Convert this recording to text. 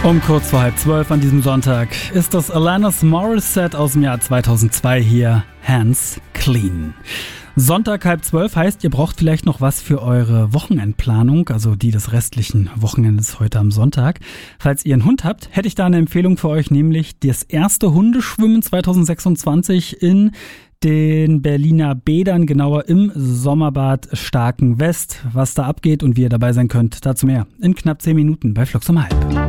Um kurz vor 11:30 an diesem Sonntag ist das Alanis Morissette aus dem Jahr 2002 hier, Hands Clean. Sonntag 11:30 heißt, ihr braucht vielleicht noch was für eure Wochenendplanung, also die des restlichen Wochenendes heute am Sonntag. Falls ihr einen Hund habt, hätte ich da eine Empfehlung für euch, nämlich das erste Hundeschwimmen 2026 in den Berliner Bädern, genauer im Sommerbad Starken West. Was da abgeht und wie ihr dabei sein könnt, dazu mehr in knapp 10 Minuten bei Flux um halb.